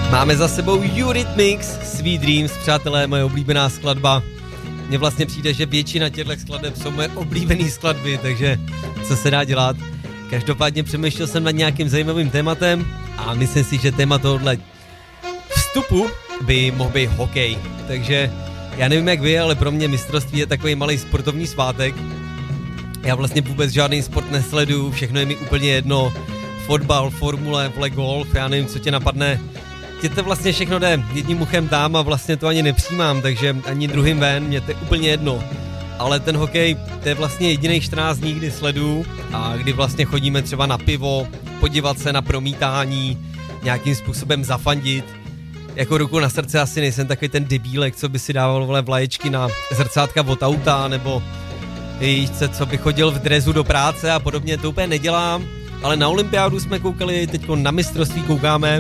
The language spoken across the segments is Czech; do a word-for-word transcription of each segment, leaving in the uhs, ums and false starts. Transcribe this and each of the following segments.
Máme za sebou Eurythmics, Sweet Dreams, přátelé, moje oblíbená skladba. Mně vlastně přijde, že většina těchto skladeb jsou moje oblíbené skladby, takže co se dá dělat. Každopádně přemýšlel jsem nad nějakým zajímavým tématem a myslím si, že téma tohohle vstupu by mohl být hokej. Takže já nevím jak vy, ale pro mě mistrovství je takový malý sportovní svátek. Já vlastně vůbec žádný sport nesleduju, všechno je mi úplně jedno. Fotbal, formule, vole, golf, já nevím, co tě napadne. Tě to vlastně všechno jde jedním uchem tam a vlastně to ani nepřijímám, takže ani druhým ven, mě to je úplně jedno. Ale ten hokej, to je vlastně jediných čtrnáct dní, kdy sleduju a kdy vlastně chodíme třeba na pivo, podívat se na promítání, nějakým způsobem zafandit. Jako ruku na srdce asi nejsem takový ten debílek, co by si dával vole vlaječky na zrcátka od auta, nebo víš co by chodil v drezu do práce a podobně, to úplně nedělám. Ale na olympiádu jsme koukali, teďko na mistrovství koukáme.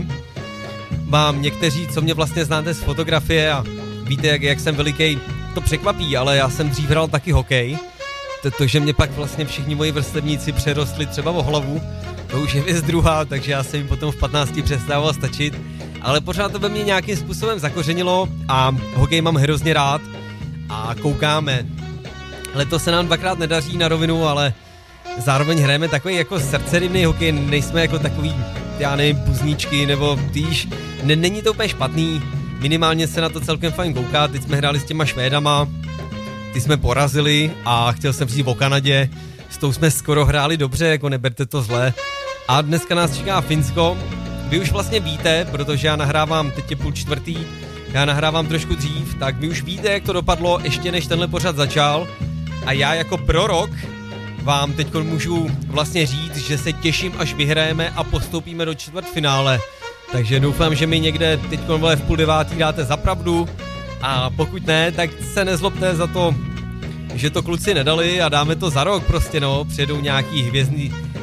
Mám někteří, co mě vlastně znáte z fotografie a víte, jak, jak jsem veliký, to překvapí, ale já jsem dřív hrál taky hokej. To, že mě pak vlastně všichni moji vrstevníci přerostli třeba o hlavu, to už je věc druhá, takže já jsem jim potom v patnácti přestával stačit. Ale pořád to ve mně nějakým způsobem zakořenilo a hokej mám hrozně rád a koukáme. Letos se nám dvakrát nedaří na rovinu, ale zároveň hrajeme takový jako srdcerivný hokej, nejsme jako takový, já nevím, buzníčky, nebo týž, ne, není to úplně špatný, minimálně se na to celkem fajn kouká, teď jsme hráli s těma Švédama, ty jsme porazili a chtěl jsem říct o Kanadě, s tou jsme skoro hráli dobře, jako neberte to zle. A dneska nás čeká Finsko, vy už vlastně víte, protože já nahrávám, teď je půl čtvrtý, já nahrávám trošku dřív, tak vy už víte, jak to dopadlo, ještě než tenhle pořad začal a já jako prorok vám teď můžu vlastně říct, že se těším, až vyhrajeme a postoupíme do čtvrtfinále. Takže doufám, že mi někde teď v půl devátý dáte za pravdu a pokud ne, tak se nezlobte za to, že to kluci nedali a dáme to za rok prostě, no. Přijedou nějaký hvězdný,